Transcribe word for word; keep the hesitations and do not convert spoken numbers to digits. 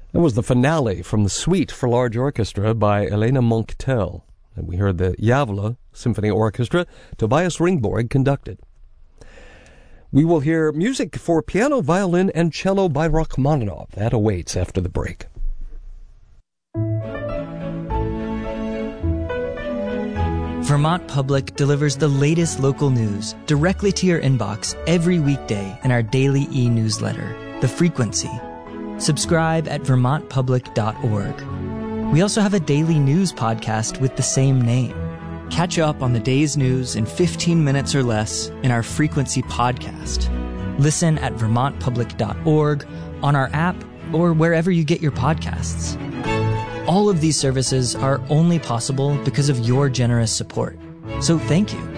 That was the finale from the Suite for Large Orchestra by Elena Monctel. And we heard the Javle Symphony Orchestra, Tobias Ringborg conducted. We will hear music for piano, violin, and cello by Rachmaninoff. That awaits after the break. Vermont Public delivers the latest local news directly to your inbox every weekday in our daily e-newsletter, The Frequency. Subscribe at vermont public dot org. We also have a daily news podcast with the same name. Catch up on the day's news in fifteen minutes or less in our Frequency podcast. Listen at vermont public dot org, on our app, or wherever you get your podcasts. All of these services are only possible because of your generous support. So thank you.